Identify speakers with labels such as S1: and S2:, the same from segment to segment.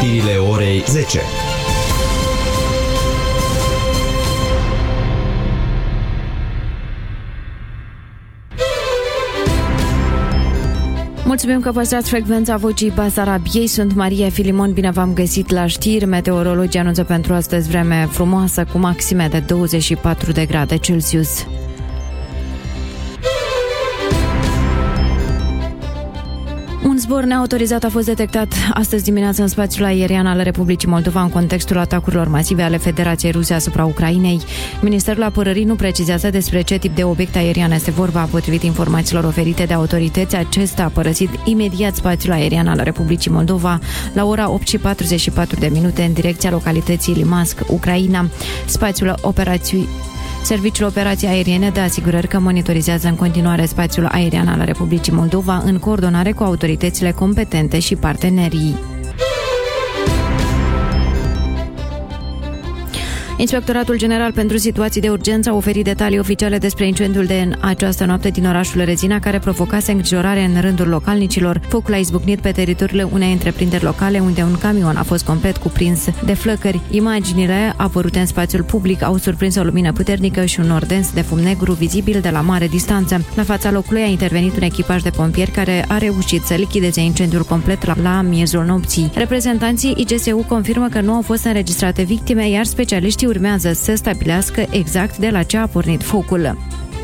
S1: Știrile orei 10.
S2: Mulțumim că păstrați frecvența Vocii Basarabiei. Sunt Maria Filimon, bine v-am găsit la știri. Meteorologii anunță pentru astăzi vreme frumoasă cu maxime de 24 de grade Celsius. Un zbor neautorizat a fost detectat astăzi dimineață în spațiul aerian al Republicii Moldova în contextul atacurilor masive ale Federației Ruse asupra Ucrainei. Ministerul Apărării nu precizează despre ce tip de obiect aerian este vorba. Potrivit informațiilor oferite de autorități, acesta a părăsit imediat spațiul aerian al Republicii Moldova la ora 8:44 în direcția localității Limansk, Ucraina. Serviciul Operații Aeriene dă asigurări că monitorizează în continuare spațiul aerian al Republicii Moldova în coordonare cu autoritățile competente și partenerii. Inspectoratul General pentru Situații de Urgență a oferit detalii oficiale despre incendiul de în această noapte din orașul Rezina, care provocase îngrijorare în rândul localnicilor. Focul a izbucnit pe teritoriile unei întreprinderi locale, unde un camion a fost complet cuprins de flăcări. Imaginile apărute în spațiul public au surprins o lumină puternică și un nor dens de fum negru vizibil de la mare distanță. La fața locului a intervenit un echipaj de pompieri care a reușit să lichideze incendiul complet la miezul nopții. Reprezentanții IGSU confirmă că nu au fost înregistrate victime, iar specialiștii urmează să stabilească exact de la ce a pornit focul.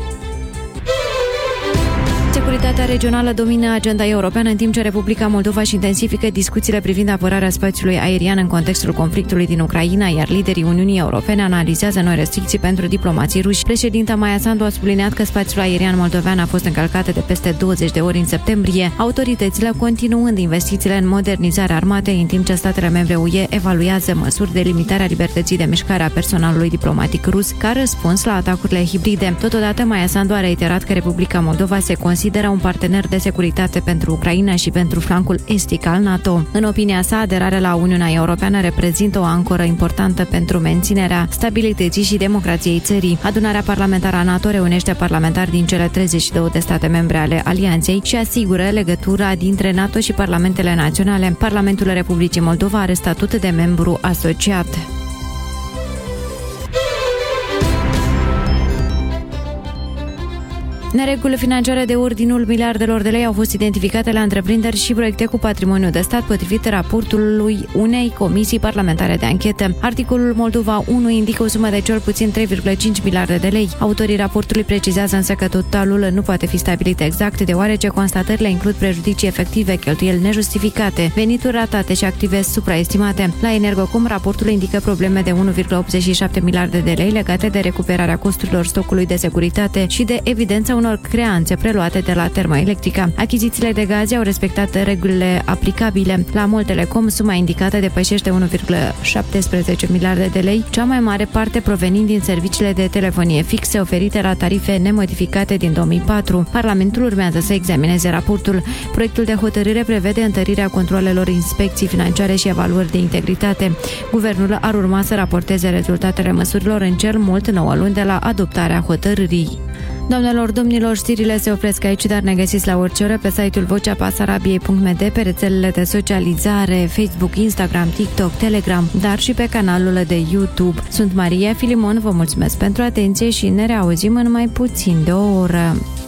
S2: Securitatea regională domină agenda europeană, în timp ce Republica Moldova își intensifică discuțiile privind apărarea spațiului aerian în contextul conflictului din Ucraina, iar liderii Uniunii Europene analizează noi restricții pentru diplomații ruși. Președinta Maia Sandu a subliniat că spațiul aerian moldovean a fost încălcat de peste 20 de ori în septembrie, autoritățile continuând investițiile în modernizarea armatei, în timp ce statele membre UE evaluează măsuri de limitare a libertății de mișcare a personalului diplomatic rus ca răspuns la atacurile hibride. Totodată, Maia Sandu a reiterat că Republica Moldova se consideră un partener de securitate pentru Ucraina și pentru flancul estic al NATO. În opinia sa, aderarea la Uniunea Europeană reprezintă o ancoră importantă pentru menținerea stabilității și democrației țării. Adunarea parlamentară a NATO reunește parlamentari din cele 32 de state membre ale alianței și asigură legătura dintre NATO și parlamentele naționale. Parlamentul Republicii Moldova are statut de membru asociat. Nereguli financiare de ordinul miliardelor de lei au fost identificate la întreprinderi și proiecte cu patrimoniu de stat, potrivit raportului unei comisii parlamentare de anchetă. Articolul Moldova 1 indică o sumă de cel puțin 3,5 miliarde de lei. Autorii raportului precizează însă că totalul nu poate fi stabilit exact, deoarece constatările includ prejudicii efective, cheltuieli nejustificate, venituri ratate și active supraestimate. La Energocom, raportul indică probleme de 1,87 miliarde de lei legate de recuperarea costurilor stocului de securitate și de evidența unor creanțe preluate de la Termoelectrica. Achizițiile de gaze au respectat regulile aplicabile. La MOL Telecom, suma indicată depășește 1,17 miliarde de lei, cea mai mare parte provenind din serviciile de telefonie fixe oferite la tarife nemodificate din 2004. Parlamentul urmează să examineze raportul. Proiectul de hotărâre prevede întărirea controalelor, inspecții financiare și evaluări de integritate. Guvernul ar urma să raporteze rezultatele măsurilor în cel mult 9 luni de la adoptarea hotărârii. Doamnelor, domnilor, știrile se opresc aici, dar ne găsiți la orice oră pe site-ul voceapasarabiei.md, pe rețelele de socializare, Facebook, Instagram, TikTok, Telegram, dar și pe canalul de YouTube. Sunt Maria Filimon, vă mulțumesc pentru atenție și ne reauzim în mai puțin de o oră.